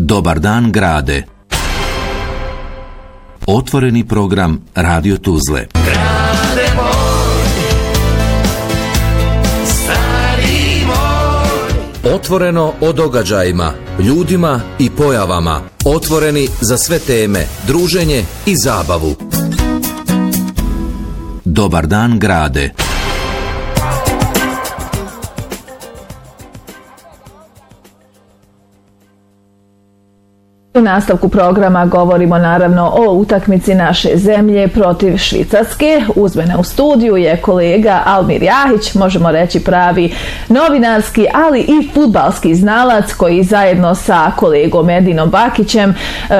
Dobar dan grade. Otvoreni program Radio Tuzle. Grade moj, stari moj. Otvoreno o događajima, ljudima i pojavama. Otvoreni za sve teme, druženje i zabavu. Dobar dan grade. U nastavku programa govorimo naravno o utakmici naše zemlje protiv Švicarske. Uz mene u studiju je kolega Almir Jahić, možemo reći pravi novinarski, ali i fudbalski znalac koji zajedno sa kolegom Edinom Bakićem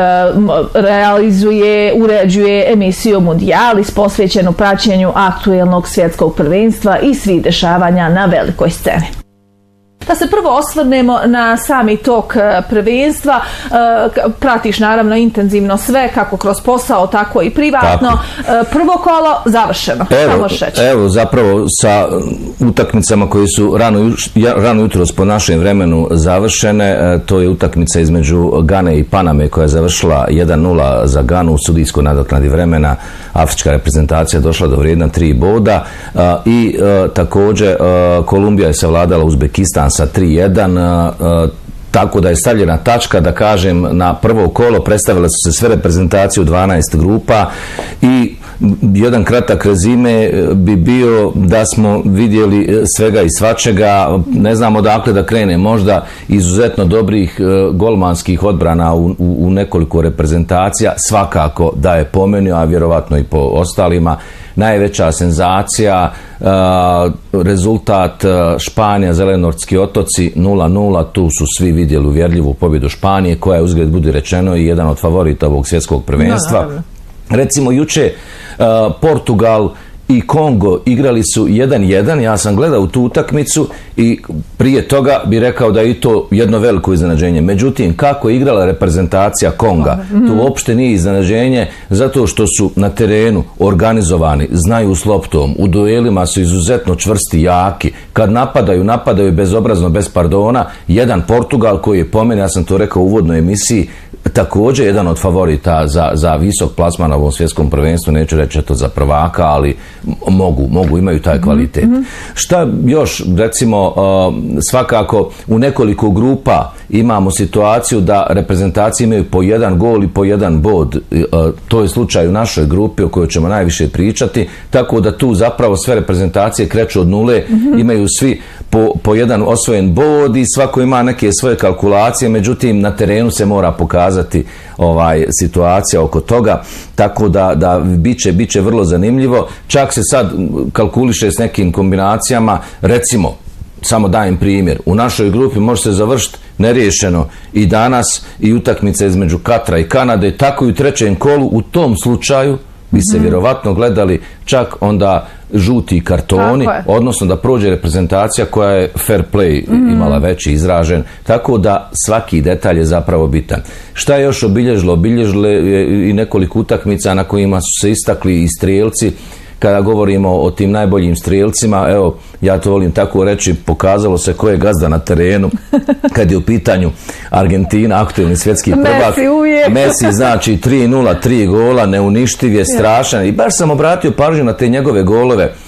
uređuje emisiju Mundialis posvećenu praćenju aktuelnog svjetskog prvenstva i svih dešavanja na velikoj sceni. Da se prvo osvrnemo na sami tok prvenstva, pratiš naravno intenzivno sve, kako kroz posao, tako i privatno. Tako. Prvo kolo završeno. Evo zapravo sa utakmicama koji su rano jutros po našem vremenu završene, to je utakmica između Gane i Paname koja je završila 1-0 za Ganu u sudijskoj nadoknadi vremena. Afrička reprezentacija došla do vrijedna 3 boda i također Kolumbija je savladala Uzbekistan sa 3-1, tako da je stavljena tačka, da kažem, na prvo kolo. Predstavile su se sve reprezentacije u 12 grupa i jedan kratak rezime bi bio da smo vidjeli svega i svačega. Ne znam odakle da krene, možda izuzetno dobrih golmanskih odbrana u nekoliko reprezentacija, svakako da je po meni, a vjerovatno i po ostalima, najveća senzacija, rezultat Španija, Zelenortski otoci 0-0, tu su svi vidjeli uvjerljivu pobjedu Španije, koja je, uzgled budi rečeno, i jedan od favorita ovog svjetskog prvenstva. Recimo juče Portugal i Kongo igrali su 1-1, ja sam gledao tu utakmicu i prije toga bi rekao da je i to jedno veliko iznenađenje. Međutim, kako je igrala reprezentacija Konga, to uopšte nije iznenađenje, zato što su na terenu organizovani, znaju s loptom, u duelima su izuzetno čvrsti, jaki. Kad napadaju bezobrazno, bez pardona. Jedan Portugal koji je po meni, ja sam to rekao u uvodnoj emisiji, također jedan od favorita za visok plasman na ovom svjetskom prvenstvu, neću reći to za prvaka, ali mogu, imaju taj kvalitet. Šta još, recimo, svakako u nekoliko grupa imamo situaciju da reprezentacije imaju po jedan gol i po jedan bod. To je slučaj u našoj grupi o kojoj ćemo najviše pričati, tako da tu zapravo sve reprezentacije kreću od nule, imaju svi po jedan osvojen bod i svako ima neke svoje kalkulacije, međutim na terenu se mora pokazati situacija oko toga, tako da bit će vrlo zanimljivo. Čak se sad kalkuliše s nekim kombinacijama, recimo, samo dajem primjer, u našoj grupi može se završiti neriješeno i danas i utakmica između Katra i Kanade, tako i u trećem kolu. U tom slučaju bi se vjerovatno gledali čak onda žuti kartoni, odnosno da prođe reprezentacija koja je fair play imala veći izražen, tako da svaki detalj je zapravo bitan. Šta je još obilježilo? Obilježilo je i nekoliko utakmica na kojima su se istakli i strijelci. Kada govorimo o tim najboljim strijelcima, evo, ja to volim tako reći, pokazalo se ko je gazda na terenu kad je u pitanju Argentina, aktuelni svjetski prvak. Messi, znači 3-0, 3 gola, neuništiv je, strašan. I baš sam obratio pažnju na te njegove golove.